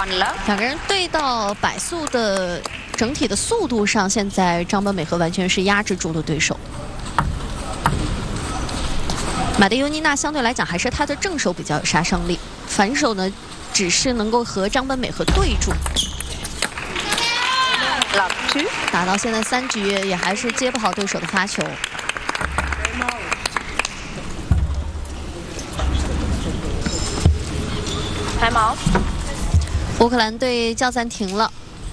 两个人对到摆速的整体的速度上，现在张本美和完全是压制住了对手。马德尤妮娜相对来讲还是她的正手比较有杀伤力，反手呢只是能够和张本美和对住。打到现在3局也还是接不好对手的发球。 抬毛。 乌克兰队叫暂停了。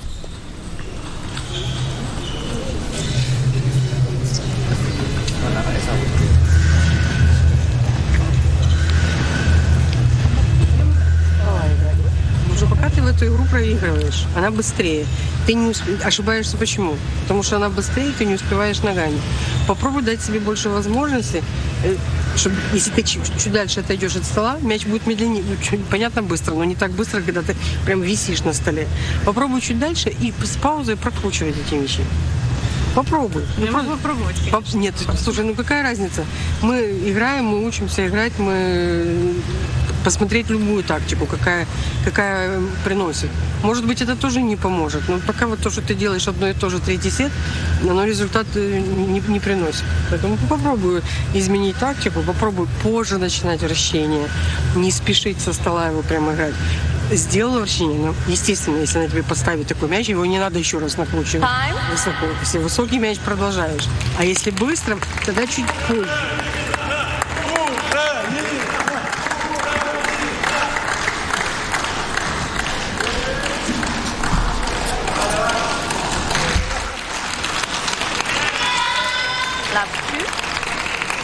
Пока ты в эту игру проигрываешь, она быстрее. Ты не ошибаешься почему? Потому что она быстрее, ты не успеваешь ногами. Попробуй дать себе больше возможностей, чтобы если ты чуть дальше отойдешь от стола, мяч будет медленнее, понятно, быстро, но не так быстро, когда ты прям висишь на столе. Попробуй чуть дальше и с паузой прокручивать эти мячи. Попробуй. Я могу попробовать. Нет, слушай, ну какая разница? Мы играем, мы учимся играть, мы посмотреть любую тактику, какая приносит. Может быть, это тоже не поможет. Но пока вот то, что ты делаешь одно и то же третий сет, оно результат не приносит. Поэтому попробуй изменить тактику, попробуй позже начинать вращение, не спешить со стола его прямо играть. Сделала вращение, но, естественно, если на тебе поставить такой мяч, его не надо еще раз накручивать высоко. Если высокий мяч, продолжаешь. А если быстро, тогда чуть позже.